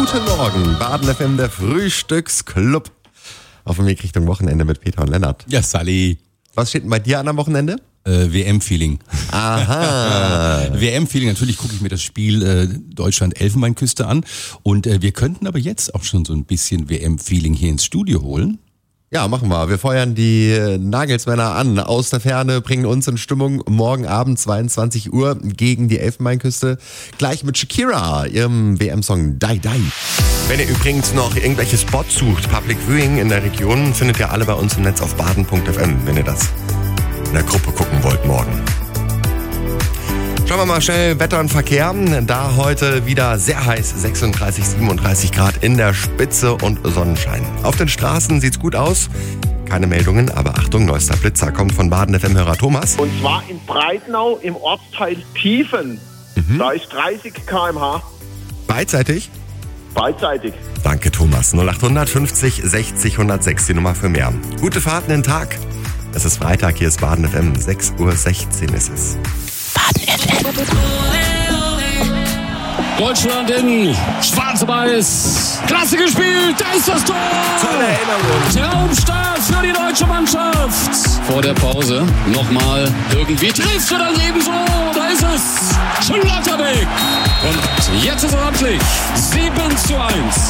Guten Morgen, Baden FM, der Frühstücksclub. Auf dem Weg Richtung Wochenende mit Peter und Lennart. Ja, Sally. Was steht denn bei dir an am Wochenende? WM-Feeling. Aha. WM-Feeling, natürlich gucke ich mir das Spiel Deutschland-Elfenbeinküste an. Und wir könnten aber jetzt auch schon so ein bisschen WM-Feeling hier ins Studio holen. Ja, machen wir. Wir feuern die Nagelsmänner an aus der Ferne, bringen uns in Stimmung morgen Abend 22 Uhr gegen die Elfenbeinküste. Gleich mit Shakira, ihrem WM-Song Die Die. Wenn ihr übrigens noch irgendwelche Spots sucht, Public Viewing in der Region, findet ihr alle bei uns im Netz auf baden.fm, wenn ihr das in der Gruppe gucken wollt morgen. Schauen wir mal schnell Wetter und Verkehr. Da heute wieder sehr heiß, 36, 37 Grad in der Spitze und Sonnenschein. Auf den Straßen sieht's gut aus. Keine Meldungen, aber Achtung, neuester Blitzer kommt von Baden FM-Hörer Thomas. Und zwar in Breitnau im Ortsteil Tiefen. Da ist 30 km/h. Beidseitig? Beidseitig. Danke Thomas. 0800 50 60 106 die Nummer für mehr. Gute Fahrt in den Tag. Es ist Freitag, hier ist Baden FM, 6:16 Uhr ist es. Deutschland in Schwarz-Weiß. Klasse gespielt, da ist das Tor! Tolle Erinnerung. Traumstart für die deutsche Mannschaft. Vor der Pause nochmal irgendwie trifft er dann ebenso. Da ist es. Schlotterbeck. Und jetzt ist er amtlich. 7:1.